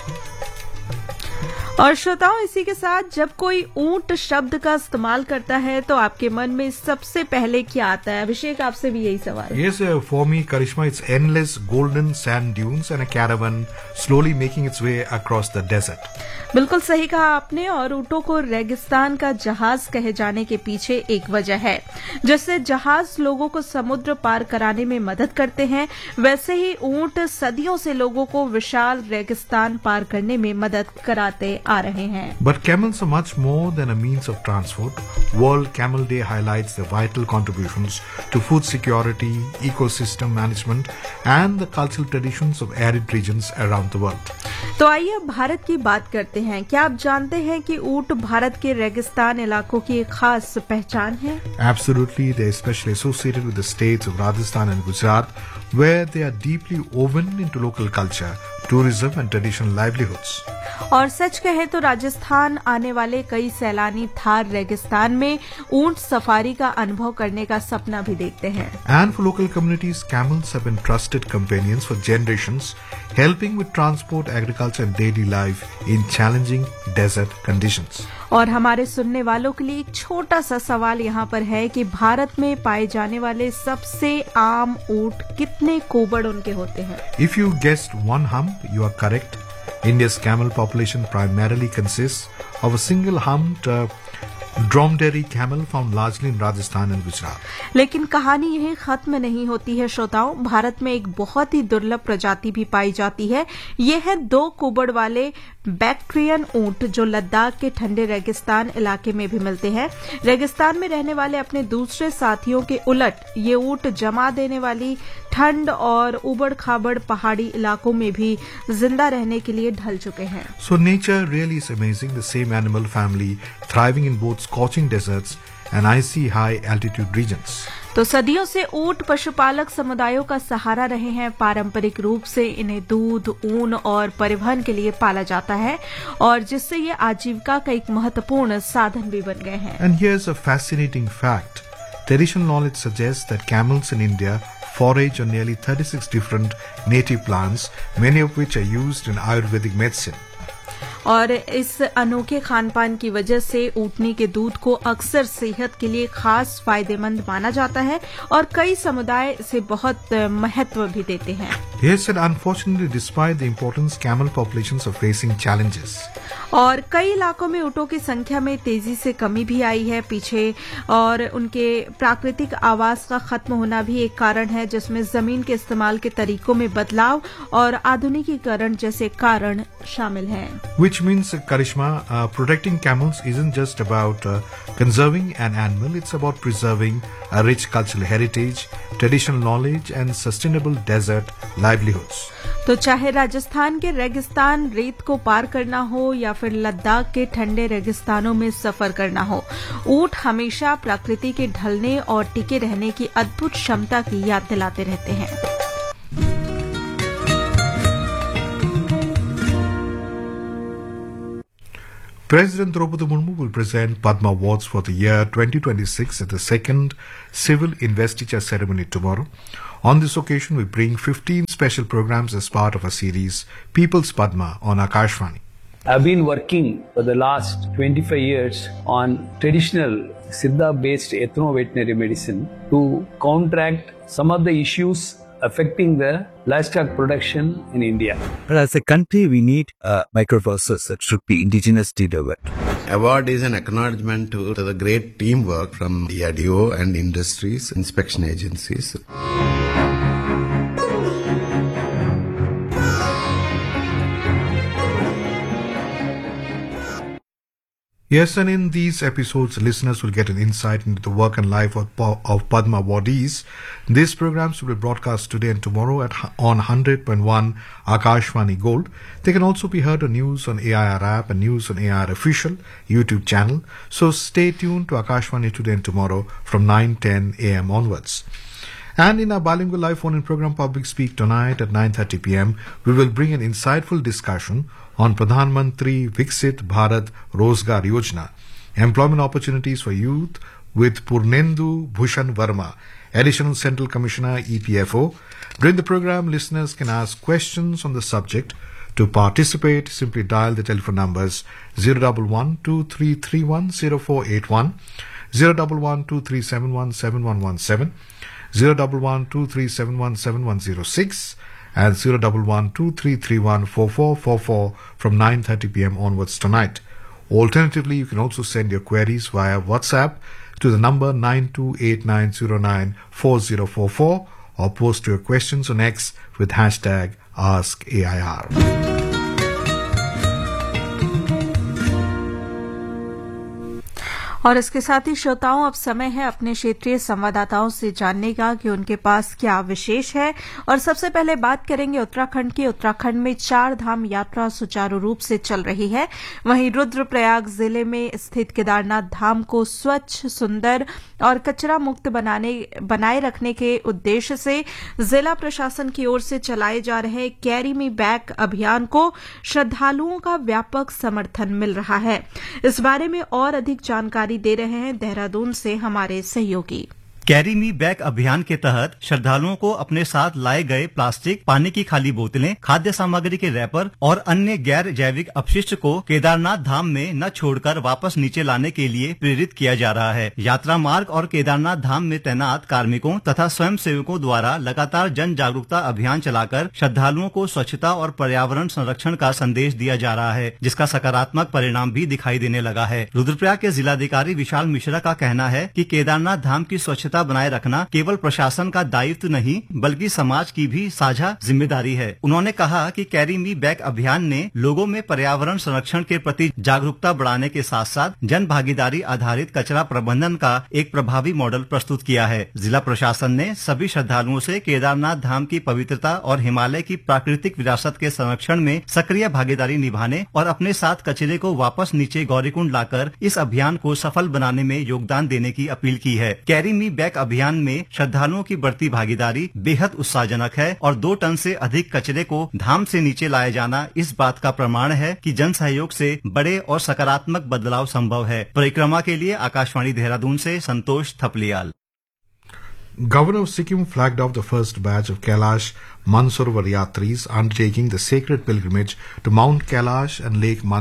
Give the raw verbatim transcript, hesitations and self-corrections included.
और श्रोताओं, इसी के साथ जब कोई ऊंट शब्द का इस्तेमाल करता है तो आपके मन में सबसे पहले क्या आता है? अभिषेक, आपसे भी यही सवाल है। Yes, uh, for me, Karishma, it's endless golden sand dunes and a caravan slowly making its way across the desert. बिल्कुल सही कहा आपने। और ऊंटों को रेगिस्तान का जहाज कहे जाने के पीछे एक वजह है। जैसे जहाज लोगों को समुद्र पार कराने में मदद करते हैं, वैसे ही ऊंट सदियों से लोगों को विशाल रेगिस्तान पार करने में मदद कराते आ रहे हैं। But camels are much more than a means of transport. World Camel Day highlights their vital contributions to food security, ecosystem management, and the cultural traditions of arid regions around the world. तो आइए अब भारत की बात करते हैं। क्या आप जानते हैं कि ऊंट भारत के रेगिस्तान इलाकों की एक खास पहचान है? Absolutely, they are especially associated with the states of Rajasthan and Gujarat, where they are deeply woven into local culture, tourism and traditional livelihoods. और सच कहे तो राजस्थान आने वाले कई सैलानी थार रेगिस्तान में ऊंट सफारी का अनुभव करने का सपना भी देखते हैं। And for local communities, camels have been trusted companions for generations, helping with transport, agriculture and daily life in challenging desert conditions. और हमारे सुनने वालों के लिए एक छोटा सा सवाल यहाँ पर है कि भारत में पाए जाने वाले सबसे आम ऊंट कितने कोबड़ उनके होते हैं? If you guessed one hump, you are correct. India's camel population primarily consists of a single humped uh, dromedary camel found largely in Rajasthan and Gujarat. लेकिन कहानी यही खत्म नहीं होती है श्रोताओं। भारत में एक बहुत ही दुर्लभ प्रजाति भी पाई जाती है। ये है दो कुबड़ वाले बैक्ट्रियन ऊंट, जो लद्दाख के ठंडे रेगिस्तान इलाके में भी मिलते हैं। रेगिस्तान में रहने वाले अपने दूसरे साथियों के उलट ये ऊंट जमा देने वाली ठंड और उबड़ खाबड़ पहाड़ी इलाकों में भी जिंदा रहने के लिए ढल चुके हैं। So nature really is amazing. The same animal family thriving in both scorching deserts and icy high altitude regions. तो सदियों से ऊंट पशुपालक समुदायों का सहारा रहे हैं। पारंपरिक रूप से इन्हें दूध, ऊन और परिवहन के लिए पाला जाता है, और जिससे ये आजीविका का एक महत्वपूर्ण साधन भी बन गए हैं। And here's a fascinating fact. Traditional knowledge suggests that camels in India forage on nearly thirty-six different native plants, many of which are used in Ayurvedic medicine. और इस अनोखे खान पान की वजह से ऊँटनी के दूध को अक्सर सेहत के लिए खास फायदेमंद माना जाता है, और कई समुदाय इसे बहुत महत्व भी देते हैं। Yes, and unfortunately, despite the importance, camel populations are facing challenges. और कई इलाकों में ऊँटों की संख्या में तेजी से कमी भी आई है पीछे, और उनके प्राकृतिक आवास का खत्म होना भी एक कारण है, जिसमें जमीन के इस्तेमाल के तरीकों में बदलाव और आधुनिकीकरण जैसे कारण शामिल हैं। Which means, uh, Karishma, uh, protecting camels isn't just about uh, conserving an animal, it's about preserving a rich cultural heritage, traditional knowledge and sustainable desert livelihoods. तो चाहे राजस्थान के रेगिस्तान रेत को पार करना हो या फिर लद्दाख के ठंडे रेगिस्तानों में सफर करना हो, ऊंट हमेशा प्रकृति के ढलने और टिके रहने की अद्भुत क्षमता की याद दिलाते रहते हैं। President Draupadi Murmu will present Padma Awards for the year twenty twenty-six at the second civil investiture ceremony tomorrow. On this occasion, we bring fifteen special programs as part of a series, People's Padma, on Akashvani. I've been working for the last twenty-five years on traditional Siddha-based ethno-veterinary medicine to counteract some of the issues affecting the livestock production in India. But as a country, we need uh, microprocessors that should be indigenously developed. Award is an acknowledgement to, to the great teamwork from D R D O and industries, inspection agencies. Yes, and in these episodes, listeners will get an insight into the work and life of, of Padma awardees. These programs will be broadcast today and tomorrow at on one hundred point one Akashvani Gold. They can also be heard on News on A I R app and News on A I R official YouTube channel. So stay tuned to Akashvani today and tomorrow from nine ten a.m. onwards. And in our bilingual live phone-in program Public Speak tonight at nine thirty p.m, we will bring an insightful discussion on Pradhan Mantri Viksit Bharat Rozgar Yojana, employment opportunities for youth, with Purnendu Bhushan Verma, Additional Central Commissioner E P F O. During the program, listeners can ask questions on the subject To participate, simply dial the telephone numbers zero one one two three three one zero four eight one, zero one one two three seven one seven one one seven, zero one one two three seven one seven one zero six, and zero one one two three three one four four four four from nine thirty p.m. onwards tonight. Alternatively, you can also send your queries via WhatsApp to the number nine two eight nine zero nine four zero four four or post your questions on X with hashtag AskAIR. और इसके साथ ही श्रोताओं, अब समय है अपने क्षेत्रीय संवाददाताओं से जानने का कि उनके पास क्या विशेष है। और सबसे पहले बात करेंगे उत्तराखंड की। उत्तराखंड में चार धाम यात्रा सुचारू रूप से चल रही है। वहीं रुद्रप्रयाग जिले में स्थित केदारनाथ धाम को स्वच्छ, सुंदर और कचरा मुक्त बनाने बनाए रखने के उद्देश्य से जिला प्रशासन की ओर से चलाए जा रहे कैरी मी बैक अभियान को श्रद्धालुओं का व्यापक समर्थन मिल रहा है। इस बारे में और अधिक जानकारी दे रहे हैं देहरादून से हमारे सहयोगी। कैरी मी बैक अभियान के तहत श्रद्धालुओं को अपने साथ लाए गए प्लास्टिक, पानी की खाली बोतलें, खाद्य सामग्री के रैपर और अन्य गैर जैविक अपशिष्ट को केदारनाथ धाम में न छोड़कर वापस नीचे लाने के लिए प्रेरित किया जा रहा है। यात्रा मार्ग और केदारनाथ धाम में तैनात कार्मिकों तथा स्वयं सेवकों द्वारा लगातार जन जागरूकता अभियान चलाकर श्रद्धालुओं को स्वच्छता और पर्यावरण संरक्षण का संदेश दिया जा रहा है, जिसका सकारात्मक परिणाम भी दिखाई देने लगा है। रुद्रप्रयाग के जिलाधिकारी विशाल मिश्रा का कहना है कि केदारनाथ धाम की स्वच्छता बनाए रखना केवल प्रशासन का दायित्व नहीं बल्कि समाज की भी साझा जिम्मेदारी है। उन्होंने कहा कि कैरी मी बैक अभियान ने लोगों में पर्यावरण संरक्षण के प्रति जागरूकता बढ़ाने के साथ साथ जन भागीदारी आधारित कचरा प्रबंधन का एक प्रभावी मॉडल प्रस्तुत किया है। जिला प्रशासन ने सभी श्रद्धालुओं से केदारनाथ धाम की पवित्रता और हिमालय की प्राकृतिक विरासत के संरक्षण में सक्रिय भागीदारी निभाने और अपने साथ कचरे को वापस नीचे गौरीकुंड लाकर इस अभियान को सफल बनाने में योगदान देने की अपील की है। कैरी मी बैक अभियान में श्रद्धालुओं की बढ़ती भागीदारी बेहद उत्साहजनक है और दो टन से अधिक कचरे को धाम से नीचे लाया जाना इस बात का प्रमाण है कि जन सहयोग से बड़े और सकारात्मक बदलाव संभव है। परिक्रमा के लिए आकाशवाणी देहरादून से संतोष Thapliyal. Governor of Sikkim flagged off the first batch of Kailash Mansarovar Yatris undertaking the sacred pilgrimage to Mount Kailash and Lake Mansarovar